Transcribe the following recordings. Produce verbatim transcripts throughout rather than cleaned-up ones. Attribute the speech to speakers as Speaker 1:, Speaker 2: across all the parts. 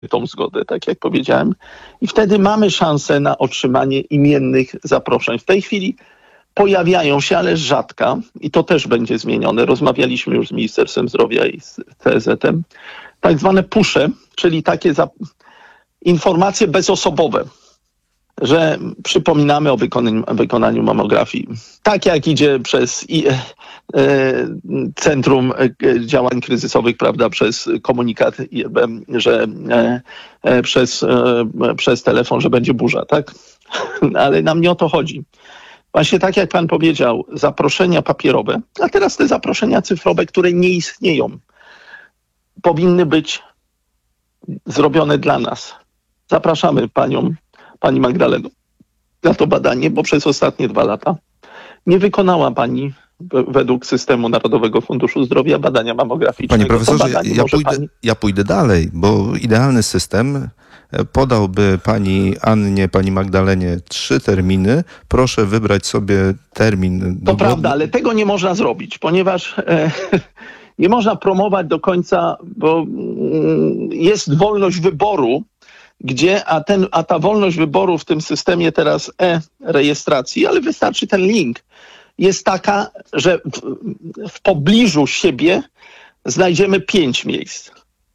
Speaker 1: tą zgodę, tak jak powiedziałem. I wtedy mamy szansę na otrzymanie imiennych zaproszeń. W tej chwili pojawiają się, ale rzadka, i to też będzie zmienione. Rozmawialiśmy już z Ministerstwem Zdrowia i z C S Z-em. Tak zwane pusze, czyli takie za... informacje bezosobowe, że przypominamy o wykonaniu, wykonaniu mammografii. Tak jak idzie przez i, e, Centrum Działań Kryzysowych, prawda, przez komunikat, że e, e, przez, e, przez telefon, że będzie burza, tak? Ale nam nie o to chodzi. Właśnie tak jak pan powiedział, zaproszenia papierowe, a teraz te zaproszenia cyfrowe, które nie istnieją, powinny być zrobione dla nas. Zapraszamy panią, pani Magdaleno, na to badanie, bo przez ostatnie dwa lata nie wykonała pani według systemu Narodowego Funduszu Zdrowia badania mammograficznego.
Speaker 2: Panie profesorze, ja, ja, pójdę,
Speaker 1: pani...
Speaker 2: ja pójdę dalej, bo idealny system podałby pani Annie, pani Magdalenie trzy terminy. Proszę wybrać sobie termin.
Speaker 1: To
Speaker 2: dogodny.
Speaker 1: prawda, ale tego nie można zrobić, ponieważ e, nie można promować do końca, bo mm, jest wolność wyboru, gdzie, a, ten, a ta wolność wyboru w tym systemie teraz e-rejestracji, ale wystarczy ten link, jest taka, że w, w pobliżu siebie znajdziemy pięć miejsc.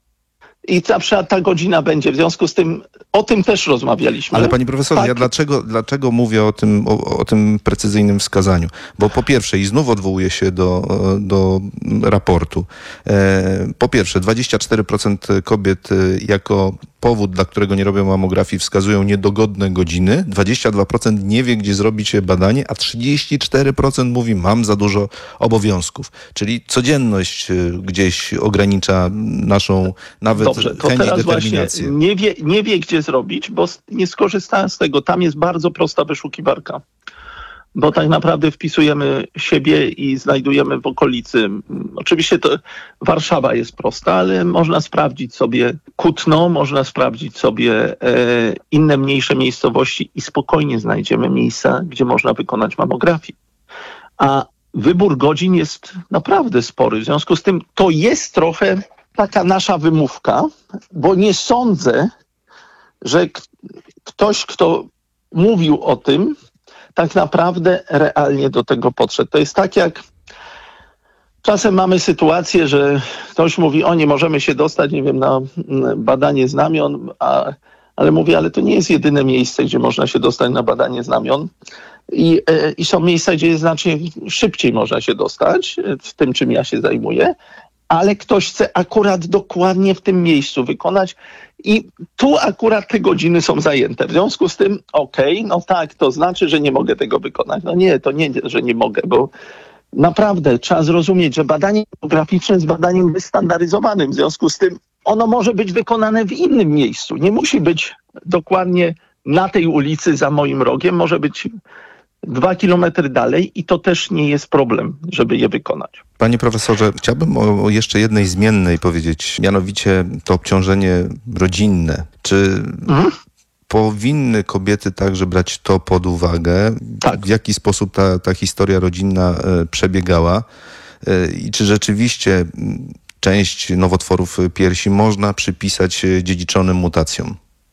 Speaker 1: I zawsze ta godzina będzie. W związku z tym o tym też rozmawialiśmy.
Speaker 2: Ale panie profesorze, tak. ja dlaczego, dlaczego mówię o tym, o, o tym precyzyjnym wskazaniu? Bo po pierwsze, i znów odwołuję się do, do raportu. E, po pierwsze, dwadzieścia cztery procent kobiet jako powód, dla którego nie robią mammografii, wskazują niedogodne godziny. dwadzieścia dwa procent nie wie, gdzie zrobić badanie, a trzydzieści cztery procent mówi, mam za dużo obowiązków. Czyli codzienność gdzieś ogranicza naszą nawet
Speaker 1: Dobrze, to
Speaker 2: chęć
Speaker 1: teraz
Speaker 2: i determinację.
Speaker 1: Właśnie nie wie, nie wie, gdzie zrobić, bo nie skorzystałem z tego. Tam jest bardzo prosta wyszukiwarka. Bo tak naprawdę wpisujemy siebie i znajdujemy w okolicy. Oczywiście to Warszawa jest prosta, ale można sprawdzić sobie Kutno, można sprawdzić sobie e, inne mniejsze miejscowości i spokojnie znajdziemy miejsca, gdzie można wykonać mammografię. A wybór godzin jest naprawdę spory. W związku z tym to jest trochę taka nasza wymówka, bo nie sądzę, że k- ktoś, kto mówił o tym, tak naprawdę realnie do tego podszedł. To jest tak, jak czasem mamy sytuację, że ktoś mówi, o nie możemy się dostać, nie wiem, na badanie znamion, a, ale mówię, ale to nie jest jedyne miejsce, gdzie można się dostać na badanie znamion. I, i są miejsca, gdzie znacznie szybciej można się dostać, w tym czym ja się zajmuję, ale ktoś chce akurat dokładnie w tym miejscu wykonać i tu akurat te godziny są zajęte. W związku z tym, okej, okay, no tak, to znaczy, że nie mogę tego wykonać. No nie, to nie, że nie mogę, bo naprawdę trzeba zrozumieć, że badanie mammograficzne jest badaniem wystandaryzowanym. W związku z tym ono może być wykonane w innym miejscu. Nie musi być dokładnie na tej ulicy za moim rogiem, może być dwa kilometry dalej i to też nie jest problem, żeby je wykonać.
Speaker 2: Panie profesorze, chciałbym o, o jeszcze jednej zmiennej powiedzieć, mianowicie to obciążenie rodzinne. Czy mhm. powinny kobiety także brać to pod uwagę?
Speaker 1: Tak.
Speaker 2: W jaki sposób ta, ta historia rodzinna e, przebiegała? E, I czy rzeczywiście część nowotworów piersi można przypisać dziedziczonym mutacjom?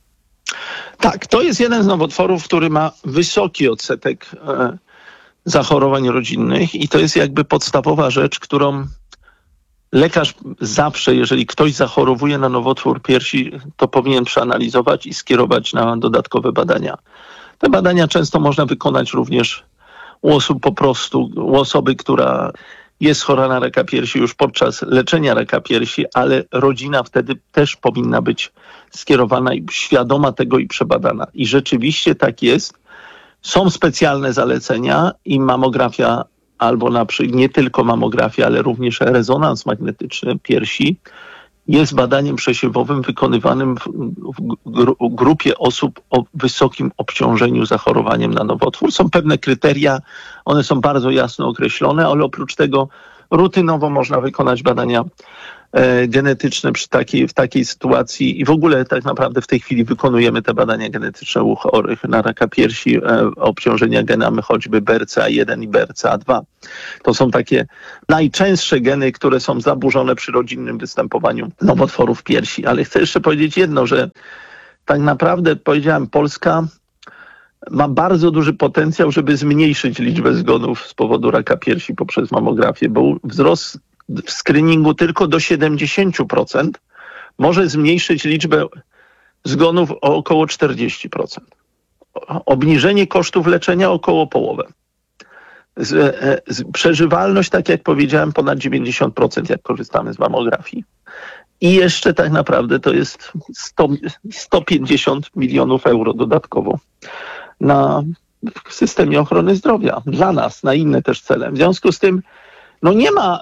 Speaker 1: Tak, to jest jeden z nowotworów, który ma wysoki odsetek e, zachorowań rodzinnych i to jest jakby podstawowa rzecz, którą lekarz zawsze, jeżeli ktoś zachorowuje na nowotwór piersi, to powinien przeanalizować i skierować na dodatkowe badania. Te badania często można wykonać również u osób po prostu, u osoby, która jest chora na raka piersi już podczas leczenia raka piersi, ale rodzina wtedy też powinna być skierowana i świadoma tego i przebadana. I rzeczywiście tak jest. Są specjalne zalecenia i mammografia albo na przykład nie tylko mammografia, ale również rezonans magnetyczny piersi jest badaniem przesiewowym wykonywanym w, w grupie osób o wysokim obciążeniu zachorowaniem na nowotwór. Są pewne kryteria, one są bardzo jasno określone, ale oprócz tego rutynowo można wykonać badania genetyczne przy takiej, w takiej sytuacji i w ogóle tak naprawdę w tej chwili wykonujemy te badania genetyczne u chorych na raka piersi, obciążenia genami choćby B R C A jeden i B R C A dwa. To są takie najczęstsze geny, które są zaburzone przy rodzinnym występowaniu nowotworów piersi. Ale chcę jeszcze powiedzieć jedno, że tak naprawdę powiedziałem, Polska ma bardzo duży potencjał, żeby zmniejszyć liczbę zgonów z powodu raka piersi poprzez mamografię, bo wzrost w screeningu tylko do siedemdziesiąt procent może zmniejszyć liczbę zgonów o około czterdzieści procent. Obniżenie kosztów leczenia około połowę. Z, z, przeżywalność, tak jak powiedziałem, ponad dziewięćdziesiąt procent, jak korzystamy z mamografii. I jeszcze tak naprawdę to jest sto, sto pięćdziesiąt milionów euro dodatkowo na w systemie ochrony zdrowia. Dla nas, na inne też cele. W związku z tym no nie ma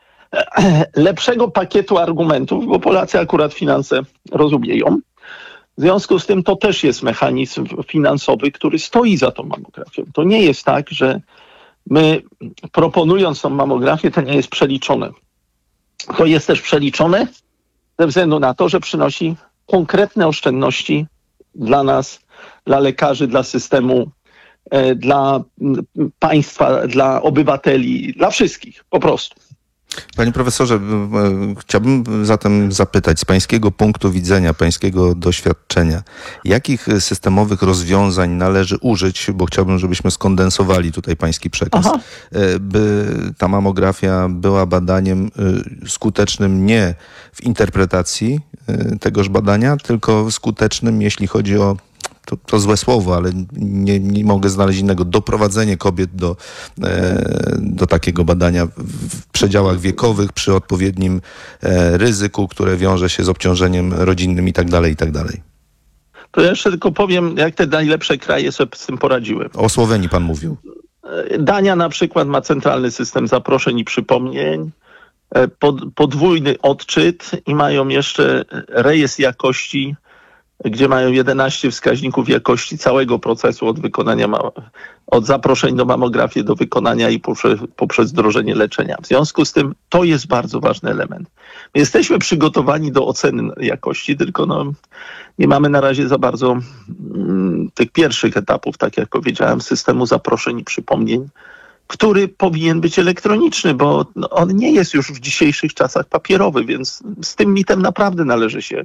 Speaker 1: lepszego pakietu argumentów, bo Polacy akurat finanse rozumieją. W związku z tym to też jest mechanizm finansowy, który stoi za tą mamografią. To nie jest tak, że my proponując tą mamografię, to nie jest przeliczone. To jest też przeliczone ze względu na to, że przynosi konkretne oszczędności dla nas, dla lekarzy, dla systemu, dla państwa, dla obywateli, dla wszystkich po prostu.
Speaker 2: Panie profesorze, chciałbym zatem zapytać z pańskiego punktu widzenia, pańskiego doświadczenia, jakich systemowych rozwiązań należy użyć, bo chciałbym, żebyśmy skondensowali tutaj pański przekaz, Aha. by ta mamografia była badaniem skutecznym nie w interpretacji tegoż badania, tylko skutecznym, jeśli chodzi o To, to złe słowo, ale nie, nie mogę znaleźć innego. Doprowadzenie kobiet do, e, do takiego badania w przedziałach wiekowych, przy odpowiednim e, ryzyku, które wiąże się z obciążeniem rodzinnym i tak dalej, i tak dalej.
Speaker 1: To ja jeszcze tylko powiem, jak te najlepsze kraje sobie z tym poradziły.
Speaker 2: O Słowenii pan mówił.
Speaker 1: Dania na przykład ma centralny system zaproszeń i przypomnień, pod, podwójny odczyt i mają jeszcze rejestr jakości, gdzie mają jedenaście wskaźników jakości całego procesu od wykonania, od zaproszeń do mamografii do wykonania i poprzez, poprzez wdrożenie leczenia. W związku z tym to jest bardzo ważny element. My jesteśmy przygotowani do oceny jakości, tylko no, nie mamy na razie za bardzo mm, tych pierwszych etapów, tak jak powiedziałem, systemu zaproszeń i przypomnień, który powinien być elektroniczny, bo on nie jest już w dzisiejszych czasach papierowy, więc z tym mitem naprawdę należy się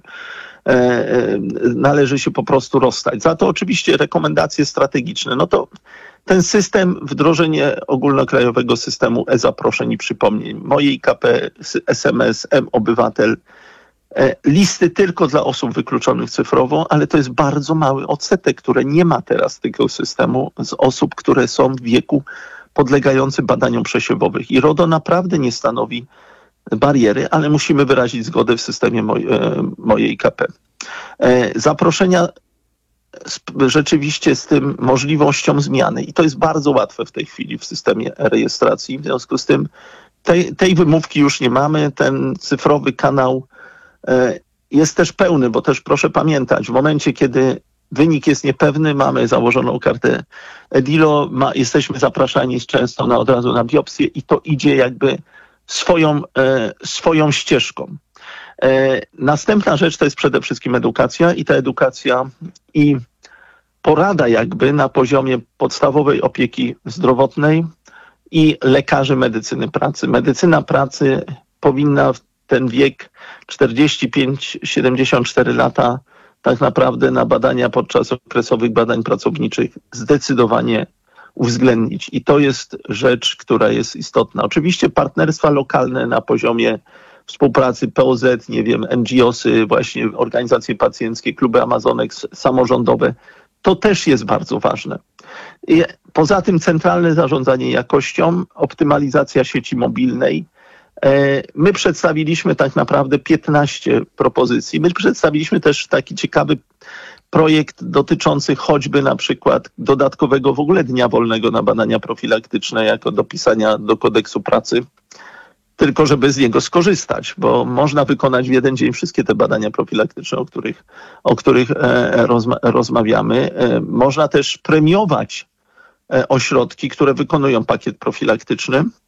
Speaker 1: należy się po prostu rozstać. Za to oczywiście rekomendacje strategiczne. No to ten system, wdrożenie ogólnokrajowego systemu e-zaproszeń i przypomnień, mojej K P, S M S, M-Obywatel, listy tylko dla osób wykluczonych cyfrowo, ale to jest bardzo mały odsetek, które nie ma teraz tego systemu z osób, które są w wieku podlegającym badaniom przesiewowych. I RODO naprawdę nie stanowi bariery, ale musimy wyrazić zgodę w systemie moj, mojej K P. Zaproszenia z, rzeczywiście z tym możliwością zmiany i to jest bardzo łatwe w tej chwili w systemie rejestracji. W związku z tym tej, tej wymówki już nie mamy. Ten cyfrowy kanał jest też pełny, bo też proszę pamiętać, w momencie, kiedy wynik jest niepewny, mamy założoną kartę EDILO, ma, jesteśmy zapraszani często na, od razu na biopsję i to idzie jakby swoją, e, swoją ścieżką. E, następna rzecz to jest przede wszystkim edukacja i ta edukacja i porada jakby na poziomie podstawowej opieki zdrowotnej i lekarzy medycyny pracy. Medycyna pracy powinna w ten wiek czterdzieści pięć siedemdziesiąt cztery lata tak naprawdę na badania podczas okresowych badań pracowniczych zdecydowanie uwzględnić. I to jest rzecz, która jest istotna. Oczywiście partnerstwa lokalne na poziomie współpracy P O Z, nie wiem, N G O sy, właśnie organizacje pacjenckie, kluby Amazonek, samorządowe, to też jest bardzo ważne. I poza tym centralne zarządzanie jakością, optymalizacja sieci mobilnej. My przedstawiliśmy tak naprawdę piętnaście propozycji. My przedstawiliśmy też taki ciekawy projekt dotyczący choćby na przykład dodatkowego w ogóle dnia wolnego na badania profilaktyczne jako dopisania do kodeksu pracy, tylko żeby z niego skorzystać, bo można wykonać w jeden dzień wszystkie te badania profilaktyczne, o których, o których e, rozma- rozmawiamy. E, można też premiować e, ośrodki, które wykonują pakiet profilaktyczny.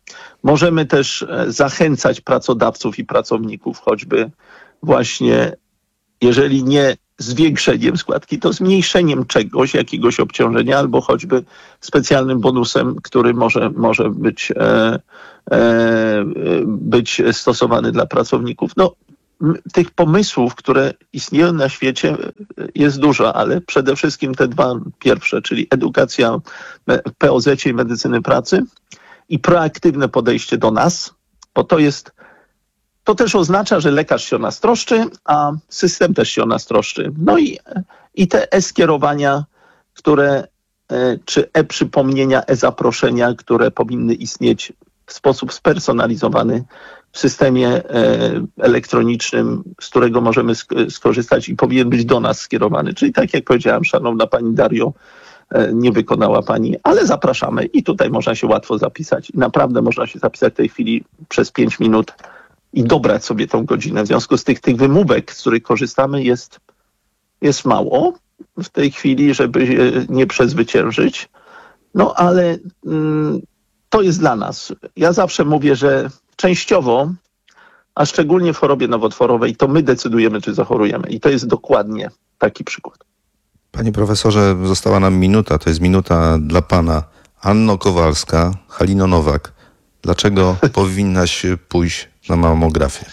Speaker 1: Możemy też e, zachęcać pracodawców i pracowników, choćby właśnie, jeżeli nie zwiększeniem składki, to zmniejszeniem czegoś, jakiegoś obciążenia, albo choćby specjalnym bonusem, który może, może być, e, e, być stosowany dla pracowników. No, m- tych pomysłów, które istnieją na świecie, jest dużo, ale przede wszystkim te dwa pierwsze, czyli edukacja w P O Z-cie i medycyny pracy i proaktywne podejście do nas, bo to jest To też oznacza, że lekarz się o nas troszczy, a system też się o nas troszczy. No i, i te e-skierowania, które, e, czy e-przypomnienia, e-zaproszenia, które powinny istnieć w sposób spersonalizowany w systemie e, elektronicznym, z którego możemy sk- skorzystać i powinien być do nas skierowany. Czyli tak jak powiedziałam, szanowna pani Dario, e, nie wykonała pani, ale zapraszamy i tutaj można się łatwo zapisać. I naprawdę można się zapisać w tej chwili przez pięć minut i dobrać sobie tą godzinę. W związku z tych, tych wymówek, z których korzystamy, jest, jest mało w tej chwili, żeby je nie przezwyciężyć. No ale mm, to jest dla nas. Ja zawsze mówię, że częściowo, a szczególnie w chorobie nowotworowej, to my decydujemy, czy zachorujemy. I to jest dokładnie taki przykład.
Speaker 2: Panie profesorze, została nam minuta. To jest minuta dla pana. Anno Kowalska, Halino Nowak. Dlaczego powinnaś pójść na mamografię?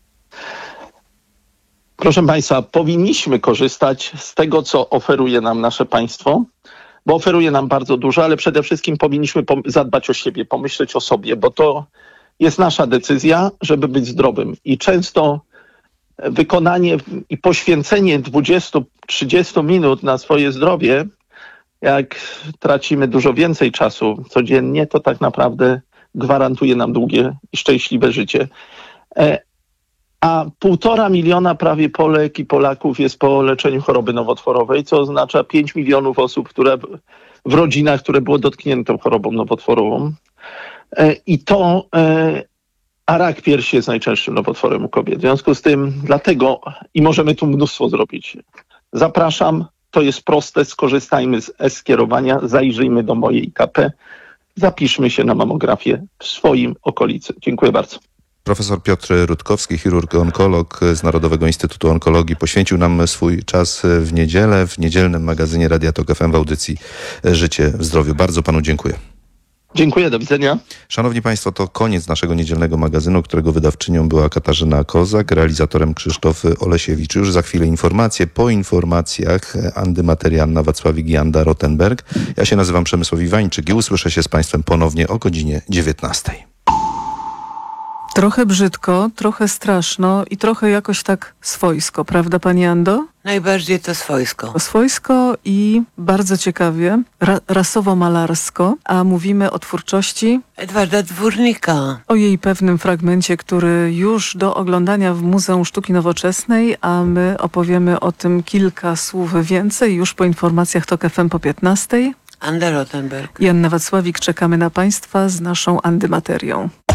Speaker 1: Proszę państwa, powinniśmy korzystać z tego, co oferuje nam nasze państwo, bo oferuje nam bardzo dużo, ale przede wszystkim powinniśmy pom- zadbać o siebie, pomyśleć o sobie, bo to jest nasza decyzja, żeby być zdrowym. I często wykonanie i poświęcenie dwadzieścia trzydzieści minut na swoje zdrowie, jak tracimy dużo więcej czasu codziennie, to tak naprawdę gwarantuje nam długie i szczęśliwe życie. E, A półtora miliona prawie Polek i Polaków jest po leczeniu choroby nowotworowej, co oznacza pięć milionów osób, które w- w rodzinach, które było dotknięte chorobą nowotworową. E, I to, e, a rak piersi jest najczęstszym nowotworem u kobiet. W związku z tym, dlatego i możemy tu mnóstwo zrobić. Zapraszam, to jest proste, skorzystajmy z e-skierowania, zajrzyjmy do mojej K P, zapiszmy się na mamografię w swoim okolicy. Dziękuję bardzo.
Speaker 2: Profesor Piotr Rutkowski, chirurg onkolog z Narodowego Instytutu Onkologii, poświęcił nam swój czas w niedzielę w niedzielnym magazynie Radia Tok F M w audycji Życie w zdrowiu. Bardzo panu dziękuję.
Speaker 1: Dziękuję, do widzenia.
Speaker 2: Szanowni państwo, to koniec naszego niedzielnego magazynu, którego wydawczynią była Katarzyna Kozak, realizatorem Krzysztof Olesiewicz. Już za chwilę informacje. Po informacjach Andy Materianna, Wacławik i Anda Rottenberg. Ja się nazywam Przemysław Iwańczyk i usłyszę się z państwem ponownie o godzinie dziewiętnastej.
Speaker 3: Trochę brzydko, trochę straszno i trochę jakoś tak swojsko, prawda pani Ando?
Speaker 4: Najbardziej to swojsko.
Speaker 3: Swojsko i bardzo ciekawie, ra- rasowo-malarsko, a mówimy o twórczości,
Speaker 4: Edwarda Dwórnika.
Speaker 3: o jej pewnym fragmencie, który już do oglądania w Muzeum Sztuki Nowoczesnej, a my opowiemy o tym kilka słów więcej już po informacjach Tok F M po piętnastej.
Speaker 4: Anda Rottenberg.
Speaker 3: Joanna Wacławik, czekamy na państwa z naszą Andy Materią.